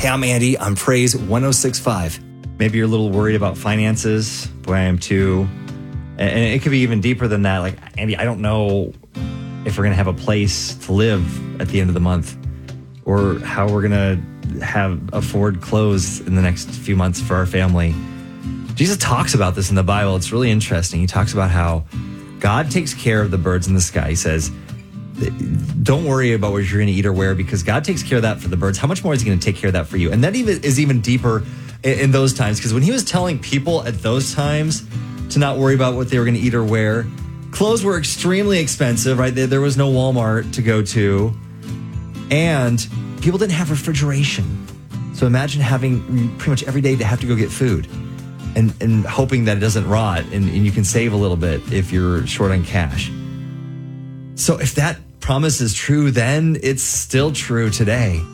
Hey, I'm Andy. I'm Praise 106.5. Maybe you're a little worried about finances. Boy, I am too. And it could be even deeper than that. Like, Andy, I don't know if we're going to have a place to live at the end of the month or how we're going to afford clothes in the next few months for our family. Jesus talks about this in the Bible. It's really interesting. He talks about how God takes care of the birds in the sky. He says, don't worry about what you're going to eat or wear because God takes care of that for the birds. How much more is he going to take care of that for you? And that is even deeper in those times, because when he was telling people at those times to not worry about what they were going to eat or wear, clothes were extremely expensive, right? There was no Walmart to go to, and people didn't have refrigeration. So imagine having pretty much every day to have to go get food and hoping that it doesn't rot and you can save a little bit if you're short on cash. So if that promise is true, then it's still true today.